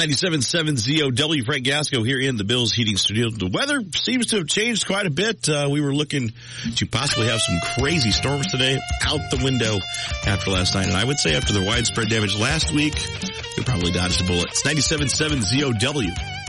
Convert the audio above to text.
97.7 ZOW, Frank Gasco here in the Bills Heating Studio. The weather seems to have changed quite a bit. We were looking to possibly have some crazy storms today, out the window after last night. And I would say after the widespread damage last week, we probably dodged a bullet. It's 97.7 ZOW.